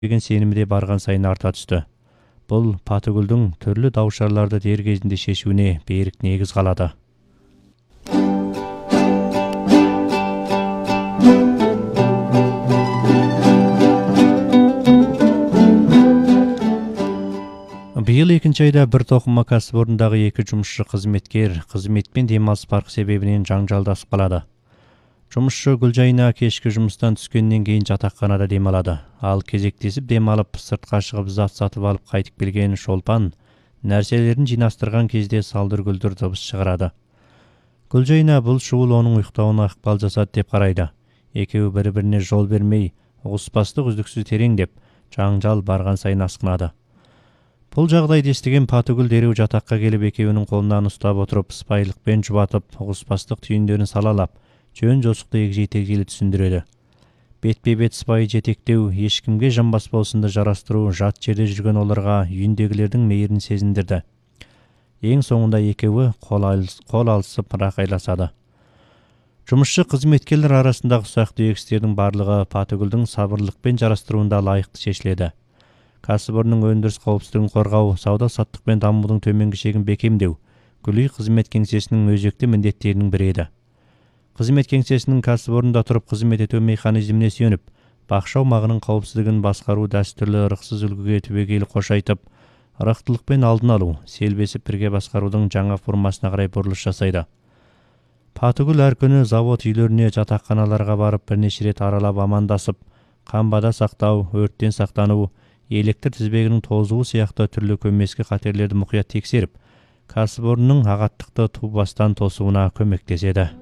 деген сенімде барған сайын арта түсті. Бұл Патыгүлдің түрлі дау-шарларды дер кезінде шешуіне берік негіз қалады. Биыл 2 айда бір тоқыма кәсіпорындағы 2 жұмысшы қызметкер қызметпен демалыс парқы себебінен жаңжалдасып қалады. Жұмысшы Гүлжайна кешкі жұмыстан түскеннен кейін жатақханада демалады. Ал кезектесіп демалып, сыртқа шығып зат сатып алып қайтып келген Шолпан нәрселерін жинастырған кезде салдыр-гүлдір дыбыс шығарады. Гүлжайна бұл шуыл оның ұйықтауына ықпал жасады деп қарайды. Екеуі бір-біріне жол бермей, ұғыспастық үздіксіз тереңдеп, жаңжал барған сайын асқынады. Бұл жағдайды естіген Патыгүл дереу жатаққа келіп екеуінің қолынан ұстап отырып, сыпайылықпен жұбатып, ұғыспастық түйіндерін салалап, жөн жосықты егжей-тегжейлі түсіндіреді. Бетпе-бет сыпайы жетектеу, ешкімге жанбас болсынды жарастыру, жат жерде жүрген оларға үйіндегілердің мейірін сезіндірді. Ең соңында екеуі қол алысып рақайласады. Жұмысшы қызметкерлер арасындағы ұсақ-түйек істердің барлығы Патыгүлдің сабырлықпен жарастыруында лайықты шешіледі. Кәсіпорынның өндіріс қауіпсіздігін қорғау, сауда-саттық пен дамудың төменгі шегін бекемдеу Гүлүй қызмет кеңсесінің өзекті міндеттерінің бірі еді. Қызмет кеңсесінің кәсіпорында тұрып қызмет ету механизміне сүйеніп, бақша аумағының қауіпсіздігін басқару дәстүрлі ырықсыз үлгіге түбегейлі қошайтып, ырықтылықпен алдын алу, селбесіп бірге басқарудың жаңа формасына қарай бұрылыс жасайды. Патыгүл әр күні завод үйлеріне, жатақханаларға барып бірнеше рет аралап амандасып, қамбада сақтау, өрттен сақтану, электр тізбегінің тозуы сияқты түрлі көмескі қатерлерді мұқият тексеріп, кәсіпорынның ағаттықты ту бастан тосуына көмектеседі.